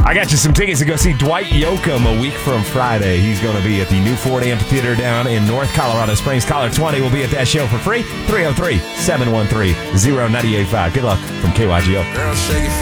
I got you some tickets to go see Dwight Yoakam a week from Friday. He's going to be at the New Ford Amphitheater down in North Colorado Springs. Caller 20 will be at that show for free. 303-713-0985. Good luck from KYGO.